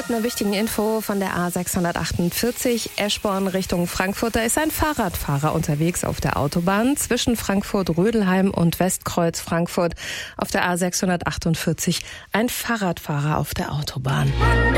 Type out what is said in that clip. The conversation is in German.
mit einer wichtigen Info von der A648 Eschborn Richtung Frankfurt. Da ist ein Fahrradfahrer unterwegs auf der Autobahn zwischen Frankfurt-Rödelheim und Westkreuz Frankfurt. Auf der A648 ein Fahrradfahrer auf der Autobahn.